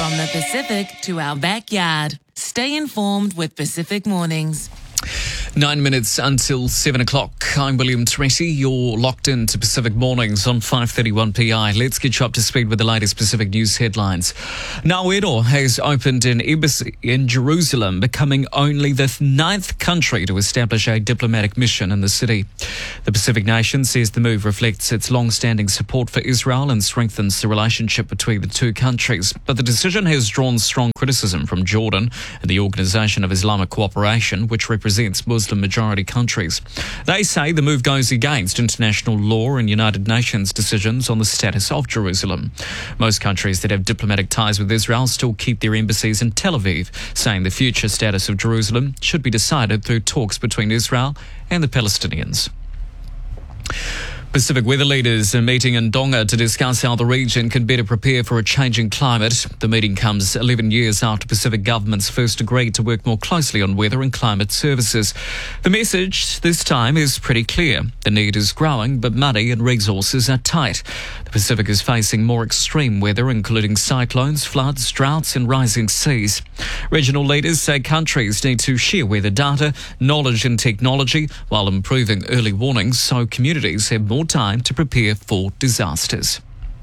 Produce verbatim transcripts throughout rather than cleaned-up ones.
From the Pacific to our backyard. Stay informed with Pacific Mornings. Nine minutes until seven o'clock. I'm William Toretti. You're locked in to Pacific Mornings on five thirty-one P I. Let's get you up to speed with the latest Pacific news headlines. Nauru has opened an embassy in Jerusalem, becoming only the ninth country to establish a diplomatic mission in the city. The Pacific nation says the move reflects its long-standing support for Israel and strengthens the relationship between the two countries. But the decision has drawn strong criticism from Jordan and the Organisation of Islamic Cooperation, which represents Muslim-majority countries. They say the move goes against international law and United Nations decisions on the status of Jerusalem. Most countries that have diplomatic ties with Israel still keep their embassies in Tel Aviv, saying the future status of Jerusalem should be decided through talks between Israel and the Palestinians. Pacific weather leaders are meeting in Tonga to discuss how the region can better prepare for a changing climate. The meeting comes eleven years after Pacific governments first agreed to work more closely on weather and climate services. The message this time is pretty clear. The need is growing, but money and resources are tight. The Pacific is facing more extreme weather, including cyclones, floods, droughts and rising seas. Regional leaders say countries need to share weather data, knowledge and technology while improving early warnings so communities have more time to prepare for disasters.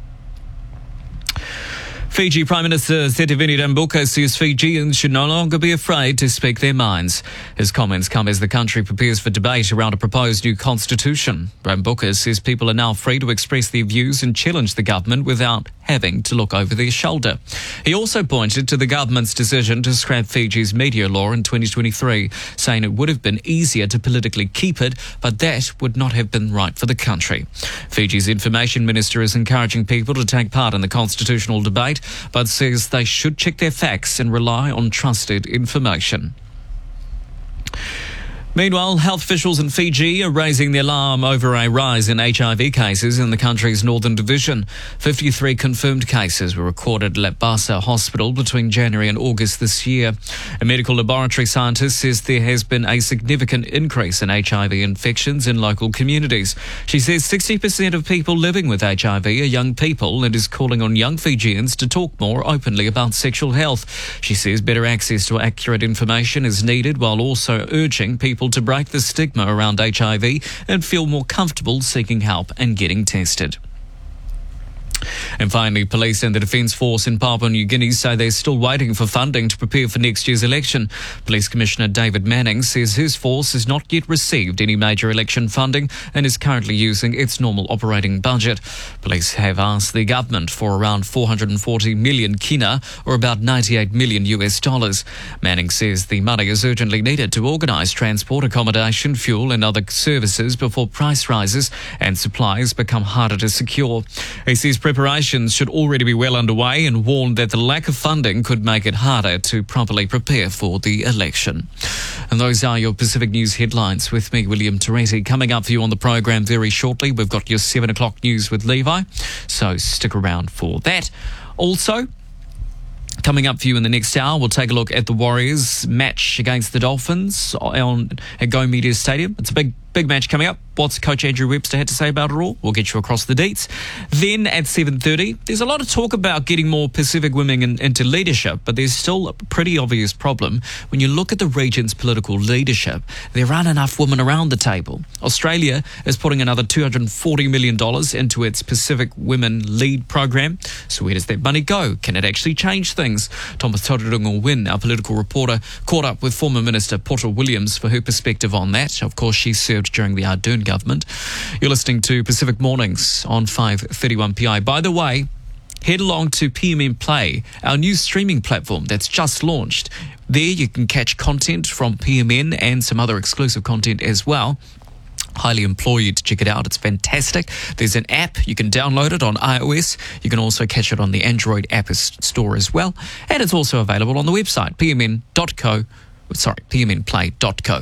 Fiji Prime Minister Sitiveni Rabuka says Fijians should no longer be afraid to speak their minds. His comments come as the country prepares for debate around a proposed new constitution. Rabuka says people are now free to express their views and challenge the government without having to look over their shoulder. He also pointed to the government's decision to scrap Fiji's media law in twenty twenty-three, saying it would have been easier to politically keep it, but that would not have been right for the country. Fiji's information minister is encouraging people to take part in the constitutional debate, but says they should check their facts and rely on trusted information. Meanwhile, health officials in Fiji are raising the alarm over a rise in H I V cases in the country's northern division. fifty-three confirmed cases were recorded at Basa Hospital between January and August this year. A medical laboratory scientist says there has been a significant increase in H I V infections in local communities. She says sixty percent of people living with H I V are young people and is calling on young Fijians to talk more openly about sexual health. She says better access to accurate information is needed while also urging people to break the stigma around H I V and feel more comfortable seeking help and getting tested. And finally, police and the Defence Force in Papua New Guinea say they're still waiting for funding to prepare for next year's election. Police Commissioner David Manning says his force has not yet received any major election funding and is currently using its normal operating budget. Police have asked the government for around four hundred forty million kina, or about ninety-eight million US dollars. Manning says the money is urgently needed to organise transport, accommodation, fuel and other services before price rises and supplies become harder to secure. He says preparations should already be well underway and warned that the lack of funding could make it harder to properly prepare for the election. And those are your Pacific News headlines with me, William Toretti. Coming up for you on the program very shortly, we've got your seven o'clock news with Levi, so stick around for that. Also, coming up for you in the next hour, we'll take a look at the Warriors match against the Dolphins on at Go Media Stadium. It's a big, big match coming up. What's Coach Andrew Webster had to say about it all? We'll get you across the deets. Then at seven thirty, there's a lot of talk about getting more Pacific women in, into leadership, but there's still a pretty obvious problem. When you look at the region's political leadership, there aren't enough women around the table. Australia is putting another two hundred forty million dollars into its Pacific Women Lead program. So where does that money go? Can it actually change things? Thomas Tauranga Wynn, our political reporter, caught up with former Minister Porter Williams for her perspective on that. Of course, she served during the Ardern government. You're listening to Pacific Mornings on five thirty-one P I. By the way, head along to P M N Play, our new streaming platform that's just launched. There you can catch content from P M N and some other exclusive content as well. Highly implore you to check it out. It's fantastic. There's an app. You can download it on iOS. You can also catch it on the Android App Store as well. And it's also available on the website, p m n dot co. Sorry, p m n play dot co.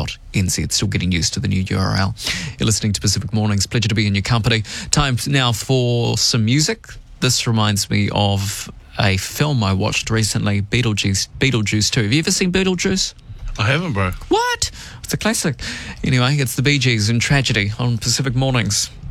N Z. Still getting used to the new U R L. You're listening to Pacific Mornings. Pleasure to be in your company. Time now for some music. This reminds me of a film I watched recently, Beetlejuice, Beetlejuice two. Have you ever seen Beetlejuice? I haven't, bro. What? It's a classic. Anyway, it's the Bee Gees in Tragedy on Pacific Mornings.